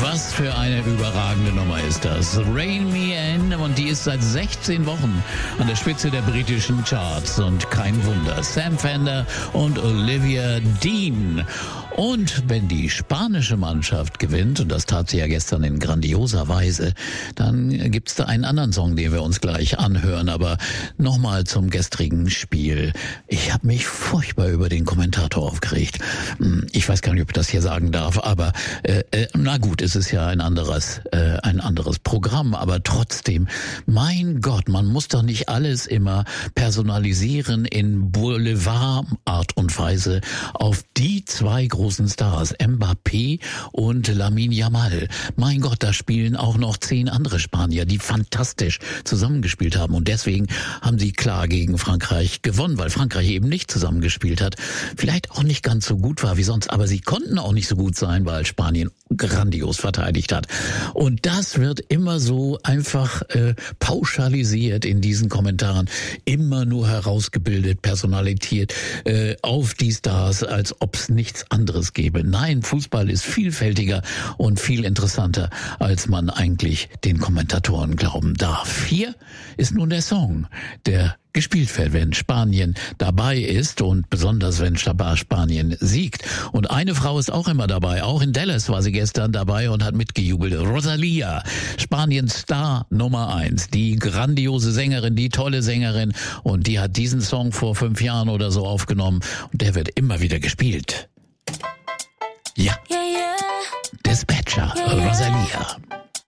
Was für eine überragende Nummer ist das. Rain Me In, und die ist seit 16 Wochen an der Spitze der britischen Charts. Und kein Wunder, Sam Fender und Olivia Dean. Und wenn die spanische Mannschaft gewinnt, und das tat sie ja gestern in grandioser Weise, dann gibt's da einen anderen Song, den wir uns gleich anhören. Aber nochmal zum gestrigen Spiel. Ich habe mich furchtbar über den Kommentator aufgeregt. Ich weiß gar nicht, ob ich das hier sagen darf, aber na gut, es ist ja ein anderes Programm, aber trotzdem, mein Gott, man muss doch nicht alles immer personalisieren in Boulevard-Art und Weise auf die zwei großen Stars, Mbappé und Lamine Yamal. Mein Gott, da spielen auch noch 10 andere Spanier, die fantastisch zusammengespielt haben, und deswegen haben sie klar gegen Frankreich gewonnen, weil Frankreich eben nicht zusammengespielt hat, vielleicht auch nicht ganz so gut war wie sonst, aber sie konnten auch nicht so gut sein, weil Spanien grandios verteidigt hat. Und das wird immer so einfach pauschalisiert in diesen Kommentaren, immer nur herausgebildet, personalisiert auf die Stars, als ob es nichts anderes gäbe. Nein, Fußball ist vielfältiger und viel interessanter, als man eigentlich den Kommentatoren glauben darf. Hier ist nun der Song, der gespielt wird, wenn Spanien dabei ist, und besonders wenn Spanien siegt. Und eine Frau ist auch immer dabei. Auch in Dallas war sie gestern dabei und hat mitgejubelt. Rosalía, Spaniens Star Nummer 1, die grandiose Sängerin, die tolle Sängerin, und die hat diesen Song vor 5 Jahren oder so aufgenommen, und der wird immer wieder gespielt. Ja, Dispatcher, Rosalía.